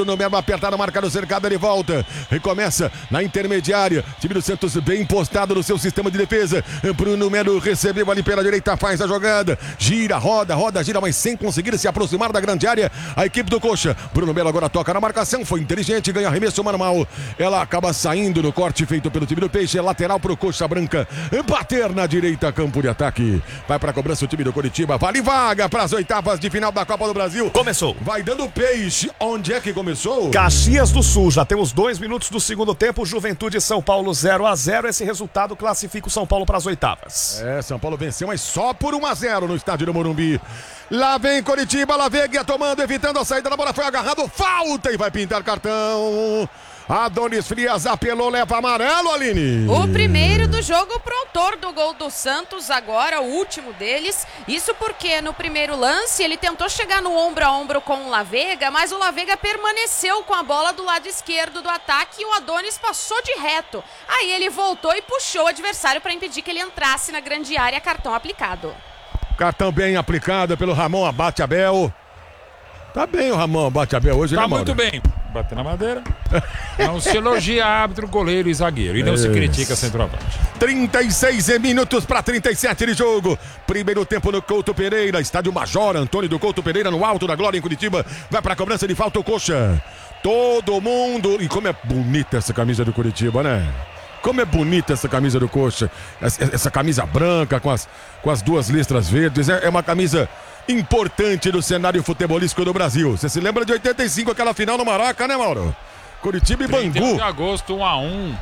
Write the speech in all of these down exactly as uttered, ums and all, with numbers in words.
No mesmo apertado, marca no cercado, ele volta. Recomeça na intermediária. Time do Santos bem postado no seu sistema de defesa. Bruno Melo recebeu ali pela direita, faz a jogada. Gira, roda, roda, gira, mas sem conseguir se aproximar da grande área. A equipe do Coxa. Bruno Melo agora toca na marcação. Foi inteligente, ganha arremesso manual. Ela acaba saindo no corte feito pelo time do Peixe. É lateral pro Coxa Branca. Bater na direita, campo de ataque. Vai pra cobrança o time do Coritiba. Vale vaga para as oitavas de final da Copa do Brasil. Começou. Vai dando Peixe. Onde é que começou? Caxias do Sul, já temos dois minutos do segundo tempo. Juventude e São Paulo zero a zero. Esse resultado classifica o São Paulo para as oitavas. É, São Paulo venceu, mas só por um a zero no estádio do Morumbi. Lá vem Coritiba, lá vem Guia tomando, evitando a saída da bola, foi agarrado, falta e vai pintar cartão. Adonis Frias apelou, leva amarelo, Aline. O primeiro do jogo pro autor do gol do Santos, agora o último deles. Isso porque no primeiro lance ele tentou chegar no ombro a ombro com o Lavega, mas o Lavega permaneceu com a bola do lado esquerdo do ataque e o Adonis passou de reto. Aí ele voltou e puxou o adversário para impedir que ele entrasse na grande área, cartão aplicado. Cartão bem aplicado pelo Ramon Abate Abel. Tá bem o Ramon Abate Abel hoje, tá, né, muito bem. Bater na madeira. Não se elogia árbitro, goleiro e zagueiro. E não se critica centroavante. trinta e seis minutos para trinta e sete de jogo. Primeiro tempo no Couto Pereira. Estádio Major Antônio do Couto Pereira, no Alto da Glória, em Curitiba. Vai para a cobrança de falta o Coxa. Todo mundo. E como é bonita essa camisa do Curitiba, né? Como é bonita essa camisa do Coxa. Essa, essa camisa branca com as, com as duas listras verdes. É, é uma camisa importante do cenário futebolístico do Brasil. Você se lembra de oitenta e cinco, aquela final no Maraca, né, Mauro? Curitiba e Bangu. trinta de agosto, um a um.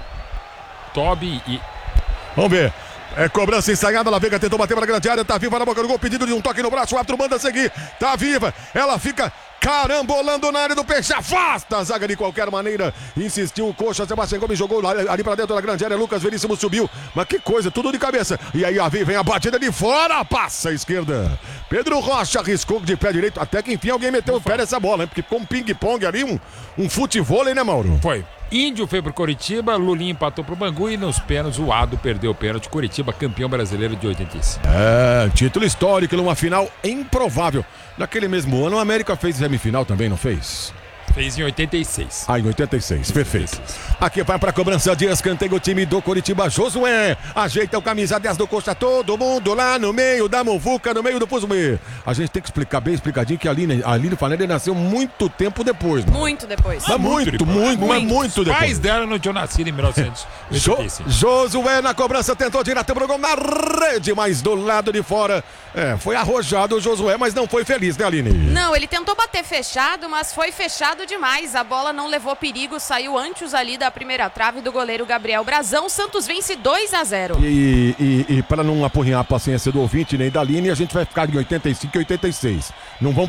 Tobi e... Vamos ver. É cobrança ensaiada, Lavega tentou bater para a grande área, tá viva na boca do gol, pedido de um toque no braço, o árbitro manda seguir, tá viva, ela fica carambolando na área do Peixe, afasta a zaga de qualquer maneira, insistiu o Coxa, Sebastião Gomes jogou ali para dentro da grande área, Lucas Veríssimo subiu, mas que coisa, tudo de cabeça, e aí vem a batida de fora, passa a esquerda, Pedro Rocha arriscou de pé direito, até que enfim alguém meteu o pé nessa bola, hein? Porque com um ping-pong ali, um, um futevôlei, né, Mauro? Foi. Índio foi pro Coritiba, Lulinha empatou pro Bangu e nos pênaltis o Ado perdeu o pênalti. Curitiba, campeão brasileiro de oitenta e cinco. É, título histórico numa final improvável. Naquele mesmo ano, a América fez semifinal também, não fez? Fez em oitenta e seis. Ah, em oitenta e seis, perfeito. Aqui vai pra cobrança de escanteio o time do Coritiba. Josué ajeita o camisa dez do Coxa. Todo mundo lá no meio da muvuca, no meio do Fuzumê. A gente tem que explicar bem explicadinho que a Aline, a Aline Fanelli nasceu muito tempo depois. Mano. Muito depois. Mas muito, muito, muito, mas muito depois. Os pais dela não tinham nascido em mil novecentos e oitenta e cinco. Jo, Josué na cobrança tentou direto pro gol na rede, mas do lado de fora. É, foi arrojado o Josué, mas não foi feliz, né, Aline? Não, ele tentou bater fechado, mas foi fechado demais. A bola não levou perigo, saiu antes ali da primeira trave do goleiro Gabriel Brazão. Santos vence dois a zero. E, e, e para não apurrinhar a paciência do ouvinte nem da Aline, a gente vai ficar em oitenta e cinco e oitenta e seis. Não vão